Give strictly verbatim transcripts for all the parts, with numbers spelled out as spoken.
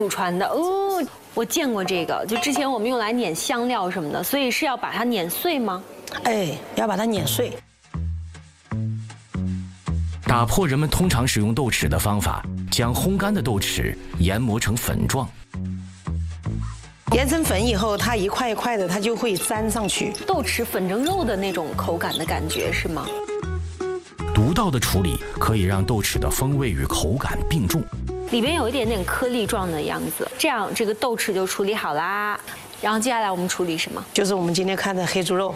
祖传的哦，我见过这个，就之前我们用来碾香料什么的，所以是要把它碾碎吗？ 哎，要把它碾碎。 打破人们通常使用豆豉的方法，将烘干的豆豉研磨成粉状。 研成粉以后，它一块一块的，它就会粘上去。 豆豉粉成肉的那种口感的感觉是吗？ 独到的处理可以让豆豉的风味与口感并重。 里边有一点点颗粒状的样子，这样这个豆豉就处理好啦。然后接下来我们处理什么？ 就是我们今天看的黑猪肉。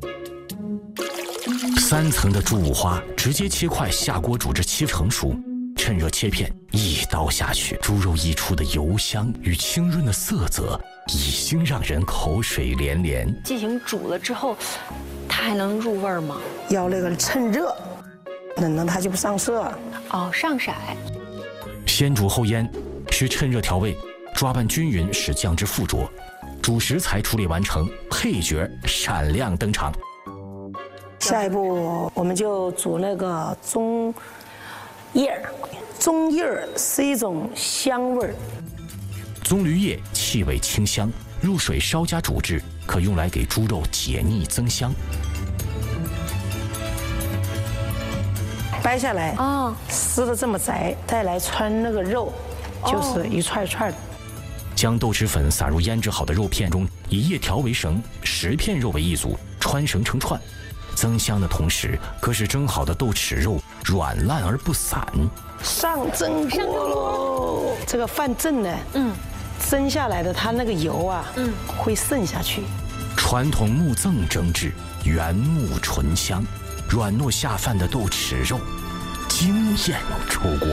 三层的猪五花直接切块下锅煮至七成熟，趁热切片，一刀下去，猪肉溢出的油香与清润的色泽已经让人口水连连。 进行煮了之后，它还能入味吗？ 要那个趁热，冷了它就不上色。 哦，上色。 先煮后腌，是趁热调味，抓拌均匀，使酱汁附着。主食材处理完成，配角闪亮登场。 下一步我们就煮那个棕叶儿，棕叶儿是一种香味儿。 棕榈叶气味清香，入水稍加煮制，可用来给猪肉解腻增香。 掰下来， 哦， 撕的这么窄，再来穿那个肉，就是一串一串的。 将豆豉粉撒入腌制好的肉片中，以叶条为绳，十片肉为一组，穿绳成串。增香的同时，可使蒸好的豆豉肉软烂而不散。 上蒸锅喽！这个饭蒸呢，嗯，蒸下来的它那个油啊，嗯，会渗下去。 传统木甑蒸制，原木醇香，软糯下饭的豆豉肉，惊艳出锅。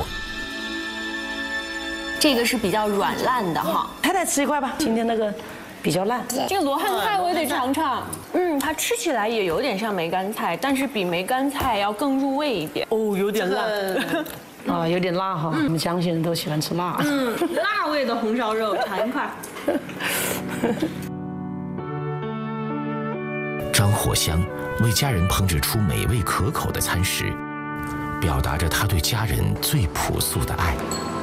这个是比较软烂的哈， 太太吃一块吧，今天那个比较烂。 这个罗汉菜我也得尝尝。嗯，它吃起来也有点像梅干菜，但是比梅干菜要更入味一点。哦，有点辣。 啊，有点辣哈，我们江西人都喜欢吃辣。 嗯，辣味的红烧肉，尝一块。 张火香为家人烹制出美味可口的餐食，表达着他对家人最朴素的爱。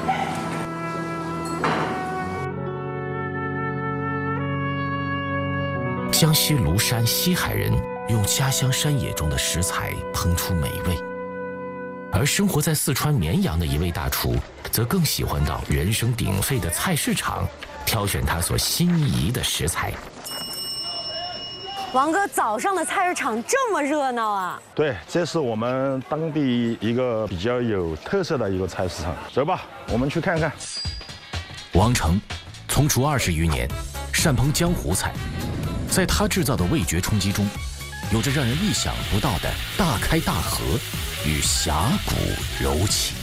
江西庐山西海人用家乡山野中的食材烹出美味，而生活在四川绵阳的一位大厨，则更喜欢到人声鼎沸的菜市场，挑选他所心仪的食材。 王哥，早上的菜市场这么热闹啊？ 对，这是我们当地一个比较有特色的一个菜市场。走吧，我们去看看。 王成从厨二十余年，擅烹江湖菜。在他制造的味觉冲击中，有着让人意想不到的大开大合与侠骨柔情。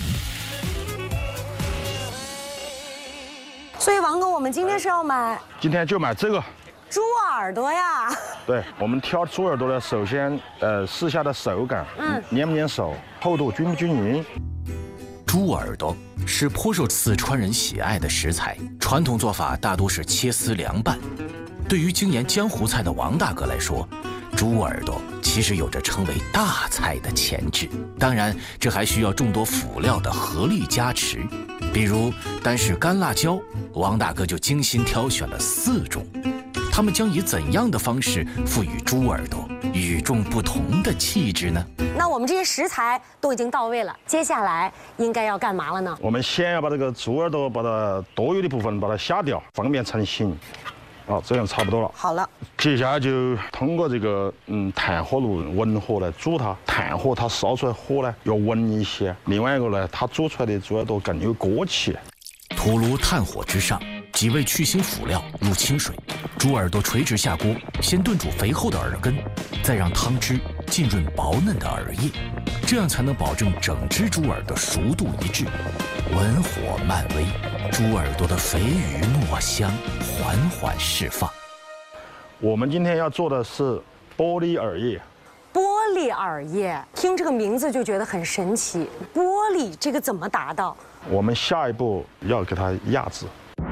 所以王哥，我们今天是要买今天就买这个猪耳朵呀。 对，我们挑猪耳朵呢，首先呃试下的手感，嗯，粘不粘手，厚度均不均匀。 猪耳朵是颇受四川人喜爱的食材，传统做法大多是切丝凉拌。对于精研江湖菜的王大哥来说，猪耳朵其实有着成为大菜的潜质。当然，这还需要众多辅料的合力加持。比如，单是干辣椒，王大哥就精心挑选了四种。他们将以怎样的方式赋予猪耳朵与众不同的气质呢？ 那我们这些食材都已经到位了，接下来应该要干嘛了呢？ 我们先要把这个猪耳朵把它多余的部分把它下掉，方便成型。好，这样差不多了。 好了， 接下来就通过这个嗯炭火炉文火来煮它。炭火它烧出来火呢要温一些，另外一个呢，它煮出来的猪耳朵更有锅气。 土炉炭火之上，几味去腥辅料入清水，猪耳朵垂直下锅，先炖煮肥厚的耳根，再让汤汁浸润薄嫩的耳叶，这样才能保证整只猪耳的熟度一致。文火慢煨，猪耳朵的肥鱼糯香缓缓释放。 我们今天要做的是玻璃耳叶。 玻璃耳叶，听这个名字就觉得很神奇。玻璃这个怎么达到？ 我们下一步要给它压制，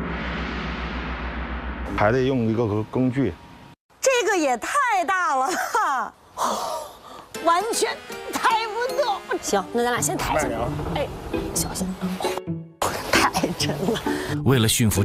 还得用一个工具。 这个也太大了吧，完全抬不动。行，那咱俩先抬起来。哎，小心，太沉了。 为了驯服